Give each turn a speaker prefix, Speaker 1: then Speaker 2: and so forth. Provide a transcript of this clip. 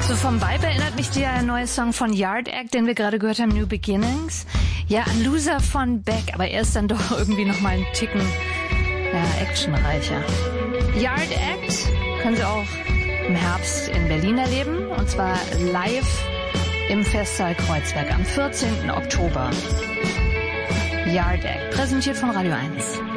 Speaker 1: So vom Vibe erinnert mich der neue Song von Yard Act, den wir gerade gehört haben, New Beginnings. Ja, an Loser von Beck, aber er ist dann doch irgendwie nochmal einen Ticken actionreicher. Yard Act können Sie auch im Herbst in Berlin erleben, und zwar live im Festsaal Kreuzberg am 14. Oktober. Yard Act, präsentiert von Radio 1.